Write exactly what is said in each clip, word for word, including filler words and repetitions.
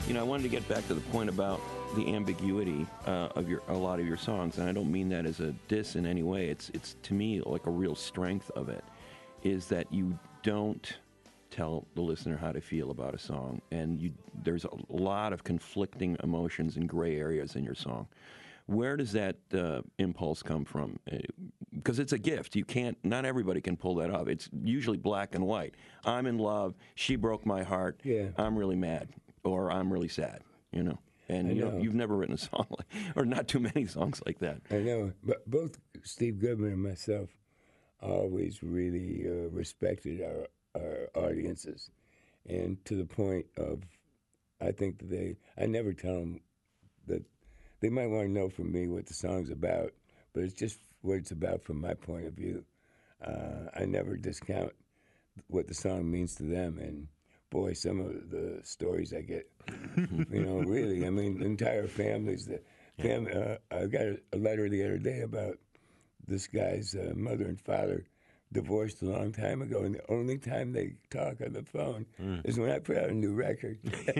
You know, I wanted to get back to the point about the ambiguity uh, of your a lot of your songs, and I don't mean that as a diss in any way. It's it's to me like a real strength of it is that you don't tell the listener how to feel about a song, and you there's a lot of conflicting emotions and gray areas in your song. Where does that uh, impulse come from? Because it's a gift. You can't. Not everybody can pull that off. It's usually black and white. I'm in love. She broke my heart. Yeah. I'm really mad, or I'm really sad. You know. And I you know. know, you've never written a song like, or not too many songs like that. I know, but both Steve Goodman and myself always really uh, respected our our audiences, and to the point of, I think that they. I never tell them that. They might want to know from me what the song's about, but it's just what it's about from my point of view. Uh, I never discount what the song means to them, and boy, some of the stories I get, you know, really, I mean, entire families. That family, uh, I got a, a letter the other day about this guy's uh, mother and father divorced a long time ago, and the only time they talk on the phone mm. is when I put out a new record.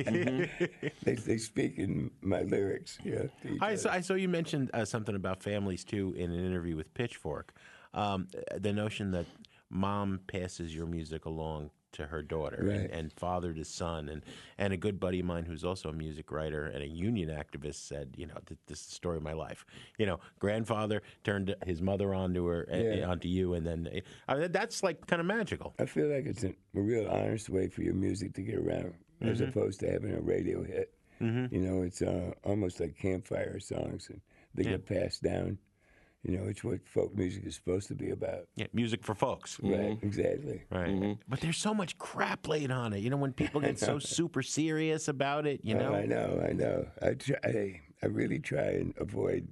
they, they speak in my lyrics. Yeah, I saw, I saw you mentioned uh, something about families, too, in an interview with Pitchfork. Um, the notion that mom passes your music along to her daughter, right. and, and father to son. And, and a good buddy of mine who's also a music writer and a union activist said, you know, this is the story of my life. You know, grandfather turned his mother onto her, yeah. onto you, and then I mean, that's like kind of magical. I feel like it's a, a real honest way for your music to get around, mm-hmm. as opposed to having a radio hit. Mm-hmm. You know, it's uh, almost like campfire songs, and they yeah. get passed down. You know, it's what folk music is supposed to be about. Yeah, music for folks. Right, mm-hmm. exactly. Right. Mm-hmm. But there's so much crap laid on it. You know, when people get so super serious about it, you know? Oh, I know, I know. I, try, I, I really try and avoid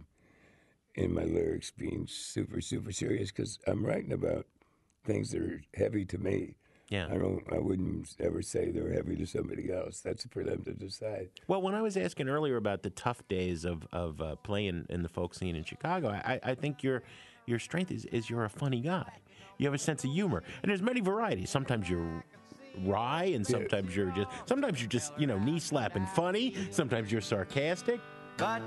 in my lyrics being super, super serious because I'm writing about things that are heavy to me. Yeah. I don't. I wouldn't ever say they're heavy to somebody else. That's for them to decide. Well, when I was asking earlier about the tough days of of uh, playing in the folk scene in Chicago, I, I think your your strength is, is you're a funny guy. You have a sense of humor, and there's many varieties. Sometimes you're wry, and sometimes yeah. you're just sometimes you're just you know knee slapping funny. Sometimes you're sarcastic. But